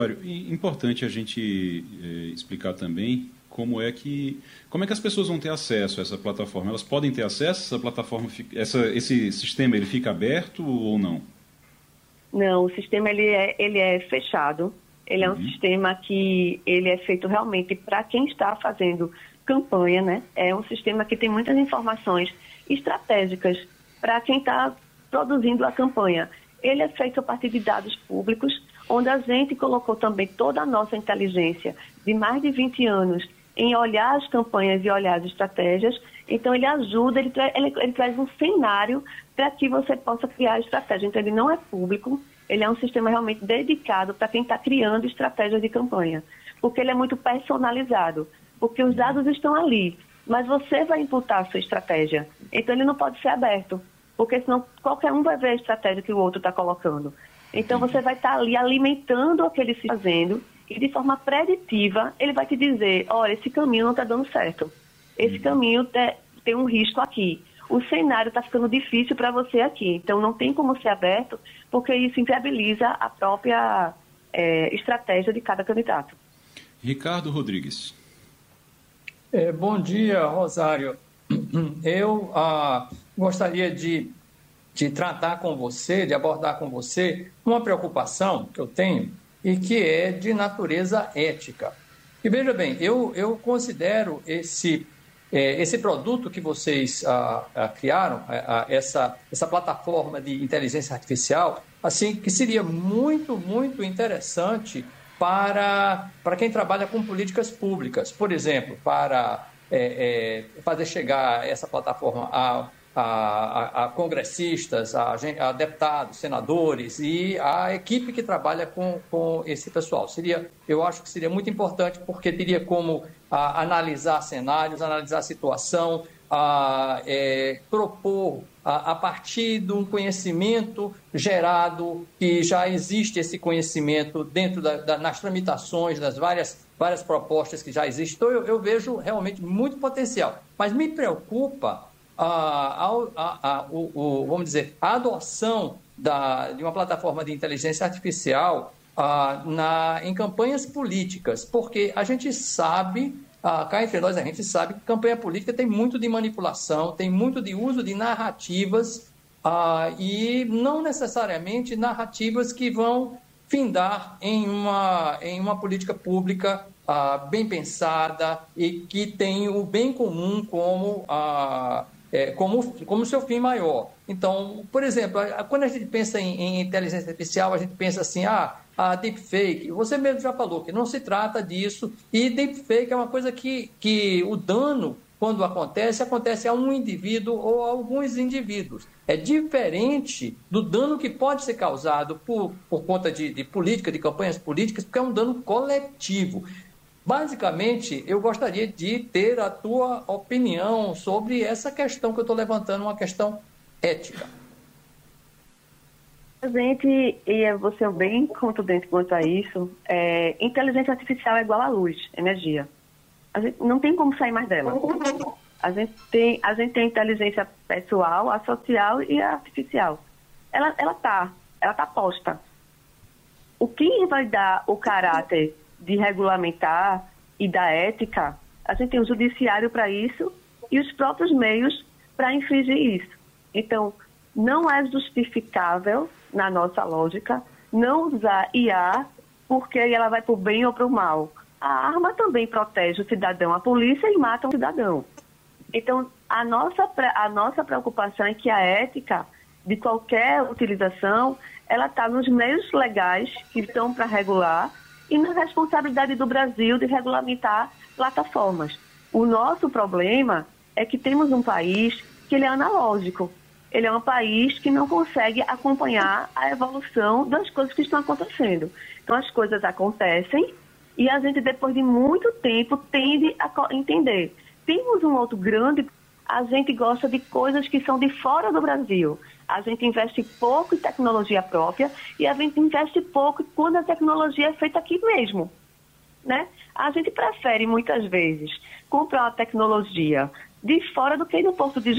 Importante a gente explicar também como é que as pessoas vão ter acesso a essa plataforma. Elas podem ter acesso? Essa plataforma, esse sistema, ele fica aberto ou não? Não, o sistema ele é fechado. Ele é um sistema que ele é feito realmente para quem está fazendo campanha, né? É um sistema que tem muitas informações estratégicas para quem está produzindo a campanha. Ele é feito a partir de dados públicos, onde a gente colocou também toda a nossa inteligência de mais de 20 anos em olhar as campanhas e olhar as estratégias. Então, ele ajuda, ele traz um cenário para que você possa criar a estratégia. Então, ele não é público, ele é um sistema realmente dedicado para quem está criando estratégias de campanha, porque ele é muito personalizado, porque os dados estão ali, mas você vai imputar a sua estratégia. Então, ele não pode ser aberto, porque senão qualquer um vai ver a estratégia que o outro está colocando. Então, você vai estar ali alimentando aquele se fazendo e, de forma preditiva, ele vai te dizer, olha, esse caminho não está dando certo. Esse caminho tem um risco aqui. O cenário está ficando difícil para você aqui. Então, não tem como ser aberto, porque isso inviabiliza a própria estratégia de cada candidato. Ricardo Rodrigues. Bom dia, Rosário. Eu gostaria de tratar com você, de abordar com você uma preocupação que eu tenho e que é de natureza ética. E veja bem, eu considero esse produto que vocês criaram, essa plataforma de inteligência artificial, assim, que seria muito, muito interessante para quem trabalha com políticas públicas. Por exemplo, para fazer chegar essa plataforma a congressistas, a deputados, senadores e a equipe que trabalha com esse pessoal. Eu acho que seria muito importante, porque teria como analisar cenários, analisar a situação, propor a partir de um conhecimento gerado, que já existe esse conhecimento dentro nas tramitações, das várias propostas que já existem. Então, eu vejo realmente muito potencial. Mas me preocupa vamos dizer, a adoção de uma plataforma de inteligência artificial em campanhas políticas, porque a gente sabe, cá entre nós, a gente sabe que campanha política tem muito de manipulação, tem muito de uso de narrativas e não necessariamente narrativas que vão findar em uma política pública bem pensada e que tem o bem comum como seu fim maior. Então, por exemplo, quando a gente pensa em inteligência artificial, a gente pensa assim, a deepfake, você mesmo já falou que não se trata disso, e deepfake é uma coisa que o dano, quando acontece a um indivíduo ou a alguns indivíduos. É diferente do dano que pode ser causado por conta de política, de campanhas políticas, porque é um dano coletivo. Basicamente, eu gostaria de ter a tua opinião sobre essa questão que eu estou levantando, uma questão ética. A gente, e você é bem contundente quanto a isso, inteligência artificial é igual à luz, energia. A gente não tem como sair mais dela. A gente tem a inteligência pessoal, a social e a artificial. Ela tá posta. O que vai dar o caráter de regulamentar e da ética, a gente tem o judiciário para isso e os próprios meios para infringir isso. Então, não é justificável, na nossa lógica, não usar IA porque ela vai para o bem ou para o mal. A arma também protege o cidadão, a polícia e mata um cidadão. Então, a nossa preocupação é que a ética de qualquer utilização, ela está nos meios legais que estão para regular e na responsabilidade do Brasil de regulamentar plataformas. O nosso problema é que temos um país que ele é analógico. Ele é um país que não consegue acompanhar a evolução das coisas que estão acontecendo. Então, as coisas acontecem e a gente, depois de muito tempo, tende a entender. Temos um outro grande... A gente gosta de coisas que são de fora do Brasil. A gente investe pouco em tecnologia própria e a gente investe pouco quando a tecnologia é feita aqui mesmo, né? A gente prefere, muitas vezes, comprar uma tecnologia de fora do que ir no Porto de